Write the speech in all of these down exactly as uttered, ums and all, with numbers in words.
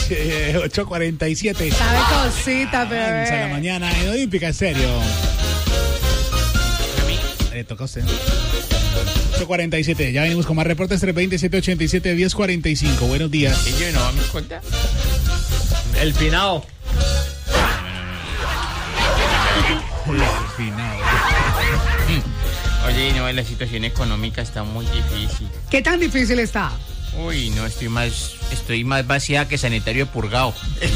ocho cuarenta y siete. Sabe cosita, bebé. once de la mañana en Olímpica, en serio. Le toca a usted. ocho cuarenta y siete. Ya venimos con más reportes. tres veinte, siete ochenta y siete, diez cuarenta y cinco. Buenos días. ¿Y yo no vamos a contar? El finado. El finado. Oye, no, la situación económica está muy difícil. ¿Qué tan difícil está? Uy, no, estoy más, estoy más vacía que sanitario purgado.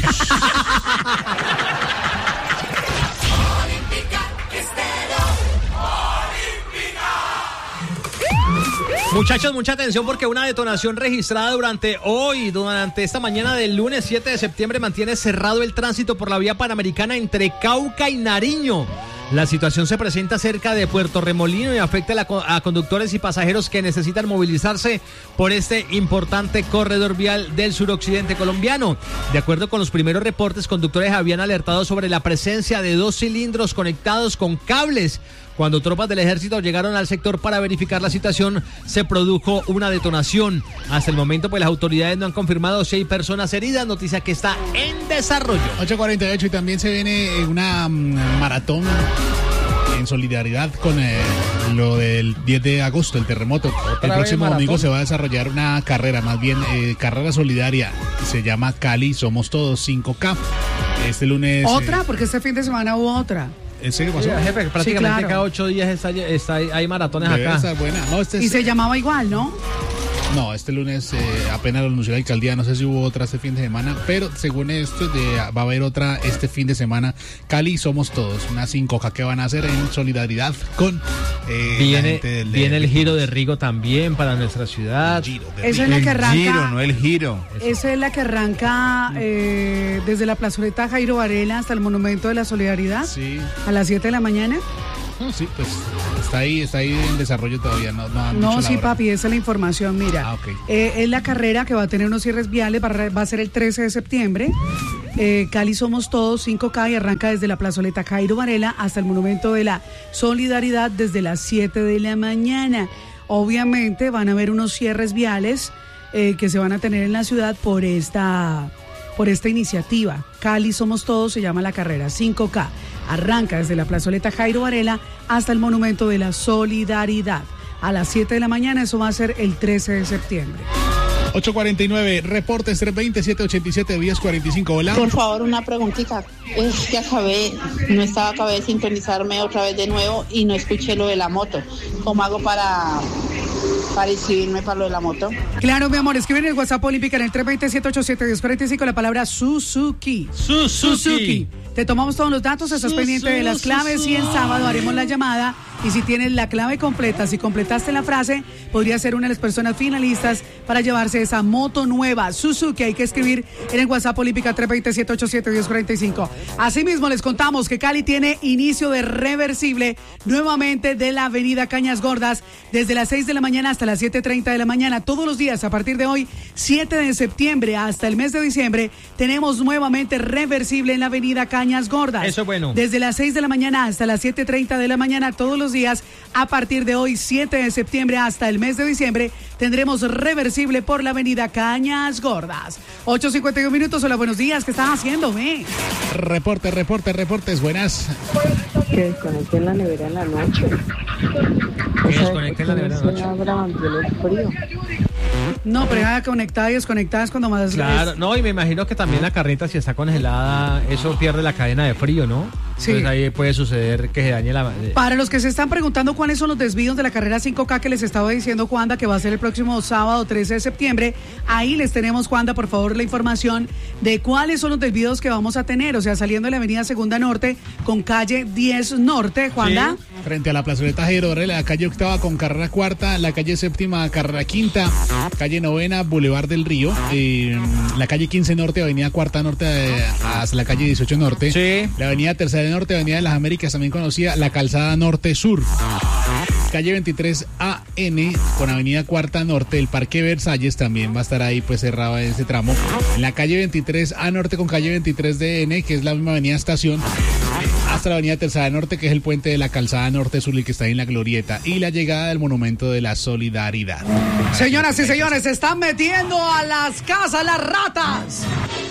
Muchachos, mucha atención porque una detonación registrada durante hoy, durante esta mañana del lunes siete de septiembre, mantiene cerrado el tránsito por la vía panamericana entre Cauca y Nariño. La situación se presenta cerca de Puerto Remolino y afecta a, la, a conductores y pasajeros que necesitan movilizarse por este importante corredor vial del suroccidente colombiano. De acuerdo con los primeros reportes, conductores habían alertado sobre la presencia de dos cilindros conectados con cables. Cuando tropas del ejército llegaron al sector para verificar la situación, se produjo una detonación. Hasta el momento, pues las autoridades no han confirmado si hay personas heridas, noticia que está en desarrollo. ocho cuarenta y ocho y también se viene una um, maratón en solidaridad con eh, lo del diez de agosto, el terremoto. El próximo domingo se va a desarrollar una carrera, más bien eh, carrera solidaria. Se llama Cali Somos Todos cinco K. Este lunes... ¿Otra? Eh, porque este fin de semana hubo otra. ¿En serio pasó? Sí, jefe, prácticamente sí, claro. Cada ocho días está, está, hay maratones Debe acá. estar buena. No, este y es, se llamaba igual, ¿no? No, este lunes eh, apenas lo anunció la alcaldía, no sé si hubo otra este fin de semana, pero según esto de, va a haber otra este fin de semana. Cali Somos Todos, una cinco K que van a hacer en solidaridad con eh, viene, la gente del viene el giro de Rigo también para nuestra ciudad. Esa es la que arranca. El giro, no el giro. Esa es la que arranca eh, desde la plazoleta Jairo Varela hasta el Monumento de la Solidaridad. Sí. A las siete de la mañana. Sí, pues está ahí, está ahí en desarrollo todavía. No, no, han no dicho la sí, hora. papi, esa es la información. Mira, Ah, okay. eh, es la carrera que va a tener unos cierres viales, va a, va a ser el trece de septiembre. Eh, Cali Somos Todos, cinco K, y arranca desde la plazoleta Jairo Varela hasta el Monumento de la Solidaridad desde las siete de la mañana. Obviamente van a haber unos cierres viales eh, que se van a tener en la ciudad por esta, por esta iniciativa. Cali Somos Todos se llama la carrera, cinco K. Arranca desde la plazoleta Jairo Varela hasta el Monumento de la Solidaridad. A las siete de la mañana, eso va a ser el trece de septiembre. ocho cuarenta y nueve, reportes tres veinte, siete ochenta y siete, diez cuarenta y cinco. Hola. Por favor, una preguntita. Es que acabé, no estaba, acabé de sintonizarme otra vez de nuevo y no escuché lo de la moto. ¿Cómo hago para, para inscribirme para lo de la moto? Claro, mi amor, escriben en el WhatsApp Olímpica en el tres veinte, siete ochenta y siete, diez cuarenta y cinco la palabra Suzuki. Suzuki. Suzuki. Te tomamos todos los datos, estás Su, pendiente su, de las claves su, y el su. sábado haremos la llamada. Y si tienes la clave completa, si completaste la frase, podría ser una de las personas finalistas para llevarse esa moto nueva Suzuki. Hay que escribir en el WhatsApp Olímpica tres veinte, siete ochenta y siete, diez cuarenta y cinco. Asimismo, les contamos que Cali tiene inicio de reversible nuevamente de la avenida Cañas Gordas desde las seis de la mañana hasta las siete treinta de la mañana. Todos los días a partir de hoy, siete de septiembre hasta el mes de diciembre, tenemos nuevamente reversible en la avenida Cañas Gordas. Eso es bueno. Desde las seis de la mañana hasta las siete treinta de la mañana, todos los días, a partir de hoy, siete de septiembre hasta el mes de diciembre, tendremos reversible por la avenida Cañas Gordas. ocho cincuenta y uno minutos, hola, buenos días, ¿qué están haciendo, ve? Reporte, reporte, reportes, buenas. Que desconecten la nevera en la noche. Que desconecten la nevera en la noche. Abra, mantiene el frío. No, pero ya conectada y desconectada es cuando más... Claro, es... no, y me imagino que también la carnita, si está congelada, eso pierde la cadena de frío, ¿no? Sí. Entonces ahí puede suceder que se dañe la... Para los que se están preguntando cuáles son los desvíos de la carrera cinco K que les estaba diciendo Juanda, que va a ser el próximo sábado trece de septiembre, ahí les tenemos, Juanda, por favor, la información de cuáles son los desvíos que vamos a tener, o sea, saliendo de la avenida Segunda Norte con calle diez Norte, Juanda. Sí. Frente a la plazoleta Jairo Varela, la calle octava con carrera cuarta, la calle séptima, carrera quinta, calle novena, Boulevard del Río, eh, la calle quince Norte, avenida cuarta Norte eh, hasta la calle dieciocho Norte, sí. La avenida tercera Norte, avenida de las Américas, también conocida, la calzada Norte Sur, calle veintitrés A N con avenida cuarta Norte, el Parque Versalles también va a estar ahí pues cerrado en ese tramo, en la calle veintitrés A Norte con calle veintitrés D N, que es la misma avenida Estación, hasta la avenida Tercera Norte, que es el puente de la calzada Norte Sur y que está ahí en la Glorieta, y la llegada del Monumento de la Solidaridad. Señoras y señores, se están metiendo a las casas las ratas.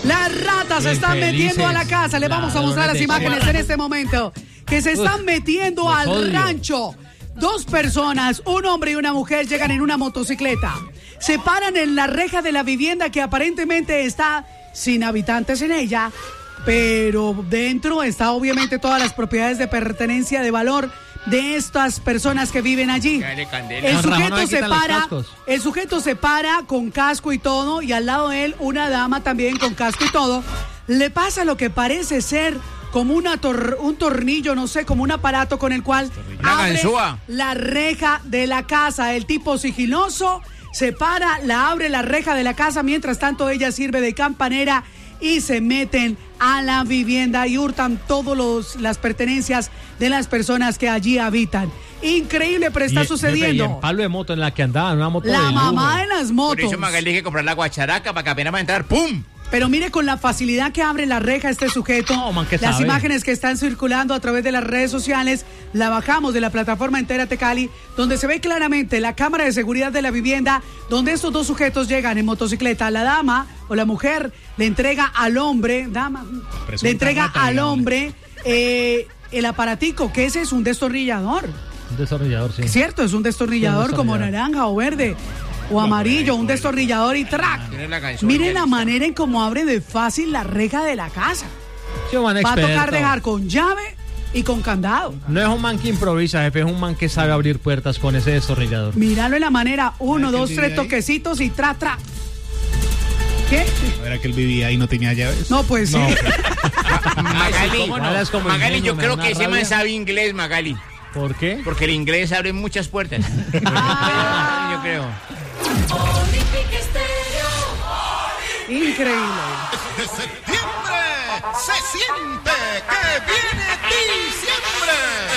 Las ratas se están Infelices. metiendo a la casa. Le vamos a mostrar las Ladrones de imágenes en este momento. Que se están Uf, metiendo los al odio. rancho. Dos personas, un hombre y una mujer, llegan en una motocicleta. Se paran en la reja de la vivienda que aparentemente está sin habitantes en ella, pero dentro está obviamente todas las propiedades de pertenencia de valor de estas personas que viven allí. Dale candela. El Con Ramón no sujeto le se quitan los para, cascos. el sujeto se para con casco y todo, y al lado de él una dama también con casco y todo. Le pasa lo que parece ser como una tor- un tornillo, no sé, como un aparato con el cual Una abre ganzúa. la reja de la casa. El tipo sigiloso se para, la abre la reja de la casa, mientras tanto ella sirve de campanera y se meten a la vivienda y hurtan todas las pertenencias de las personas que allí habitan. Increíble, pero está Y, jefe, y sucediendo. en palo de moto en la que andaba, en una moto de La lujo. mamá de las Por motos. eso Magali tiene que comprar la guacharaca para que apenas va a entrar, ¡pum! Pero mire con la facilidad que abre la reja este sujeto. No, man, ¿qué Las sabe? imágenes que están circulando a través de las redes sociales, la bajamos de la plataforma Entérate Cali, donde se ve claramente la cámara de seguridad de la vivienda, donde estos dos sujetos llegan en motocicleta. La dama o la mujer le entrega al hombre, dama, presunta le entrega rata, al digamos. hombre eh, el aparatico, que ese es un destornillador. Un destornillador, sí. ¿Cierto? Es un destornillador, Sí, un como destornillador. naranja o verde o amarillo, un destornillador y track. Tiene la ganzúa Miren ya la lista. manera en cómo abre de fácil la reja de la casa. Sí, un man Va a tocar experto. dejar con llave y con candado. No es un man que improvisa, jefe, es un man que sabe abrir puertas con ese destornillador. Míralo en la manera, uno, ¿Sabe dos, quién tres vive ahí? toquecitos y tra, tra. ¿Qué? Era que él vivía ahí y no tenía llaves. No, pues sí. Magali, ¿cómo no? Hablas como Magali, ingenio, yo me creo da que una ese man rabia. sabe inglés, Magali. ¿Por qué? Porque el inglés abre muchas puertas. Ah. Yo creo. Increíble. De septiembre se siente que viene diciembre.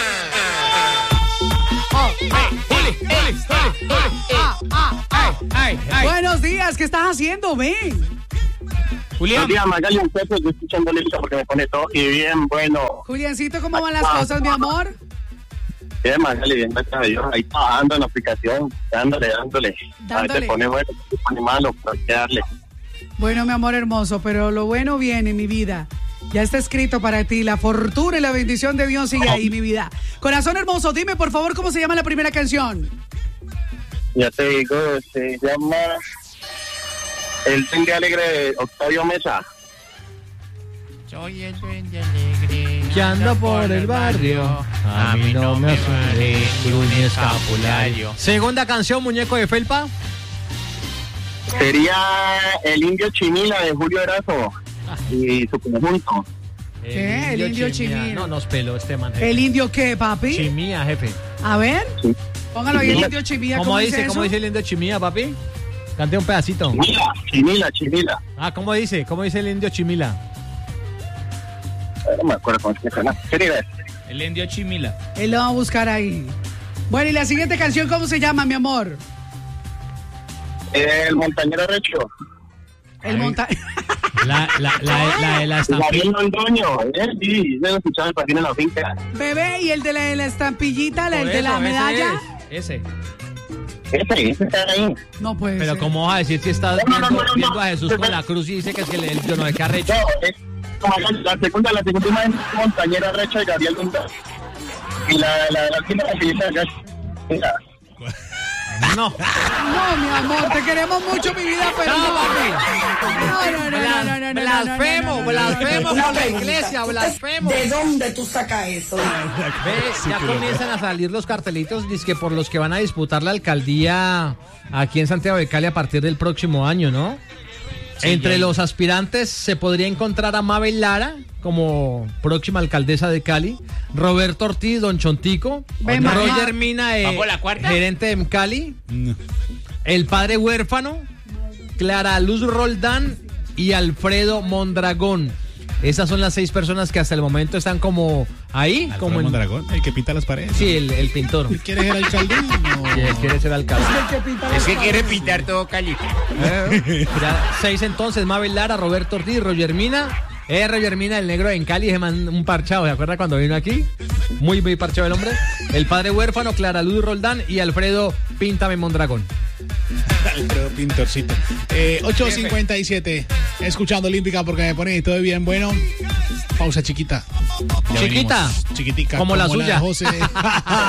Ay, ay. Buenos días, ¿qué estás haciendo? Ven. Julián. Día Magali, un peso, yo escuchando lista porque me pone todo y bien, bueno, Juliancito, ¿cómo van las cosas, mi amor? bien Magali, bien, gracias a Dios, ahí trabajando en la aplicación, dándole, dándole, a Dándole. veces pone bueno, se pone malo, pero hay que darle. Bueno, mi amor hermoso, pero lo bueno viene, mi vida. Ya está escrito para ti. La fortuna y la bendición de Dios sigue ahí, mi vida. Corazón hermoso, dime por favor cómo se llama la primera canción. Ya te digo, se llama El Duende Alegre de Octavio Mesa. Soy el duende alegre Que anda por el barrio. A mí no me vale ni un escapulario. Segunda canción, muñeco de felpa. Sería El Indio Chimila de Julio Erazo y su conjunto. ¿Qué? El indio Chimía. No, nos peló este man. jefe. ¿El indio qué, papi? Chimía, jefe. A ver, Sí. póngalo ahí el indio Chimía. ¿Cómo dice, eso? cómo dice el indio Chimía, papi? Cante un pedacito. Chimila, Chimila, Chimila. Ah, ¿cómo dice? ¿Cómo dice el indio Chimila? No me acuerdo cómo se llama. ¿Qué diga? El indio Chimila. Él lo va a buscar ahí. Bueno, y la siguiente canción, ¿cómo se llama, mi amor? El Montañero Recho. El monta... La, la, la, la de la estampilla. Gabriel Londoño, ¿eh? Sí, yo lo escuchaba en Patín en la finca. Bebé, y el de la, de la estampillita, la- el de la Por eso, medalla. Ese es, ese. Ese, ese está ahí. No puede Pero ser. ¿cómo vas a decir si estás No, no, viendo, no, no, viendo no. a Jesús con la cruz y dice que es que el, el yo no sé qué arrecho? No, es como la, la segunda, la segunda imagen es Montañera Recho de Gabriel Londoño. Y la, la, la última, la siguiente acá. Mira. No. No, mi amor, te queremos mucho, mi vida, pero no. No, no, no, no, no, no, no, no, Blasfemo, no, no, no, blasfemo no, no. con la iglesia, blasfemo. ¿De dónde tú sacas eso? Ve, ya comienzan a salir los cartelitos dizque por los que van a disputar la alcaldía aquí en Santiago de Cali a partir del próximo año, ¿no? Entre los aspirantes se podría encontrar a Mabel Lara como próxima alcaldesa de Cali, Roberto Ortiz, Don Chontico, Ven, mamá. Roger Mina, eh, ¿Va por la cuarta? gerente de Cali, No. el padre huérfano, Clara Luz Roldán y Alfredo Mondragón. Esas son las seis personas que hasta el momento están como ahí, Alfredo como en... Mondragón, el que pinta las paredes. Sí, el, el pintor. ¿Quiere ser alcalde? No. Sí, él quiere ser alcalde. El que pinta Es que las quiere paredes. pintar todo Cali. Ya, seis entonces, Mabel Lara, Roberto Ortiz, Roger Mina, Eh, Roger Mina, el negro en Cali, se man un parchado. ¿Se acuerda cuando vino aquí? Muy, muy parchado el hombre. El padre huérfano, Clara Luz Roldán y Alfredo Píntame Mondragón. Alfredo Pintorcito. Eh, ocho cincuenta y siete. Escuchando Olímpica porque me pone todo bien bueno. Pausa chiquita. Ya Chiquita. venimos. Chiquitica. Como la suya. José.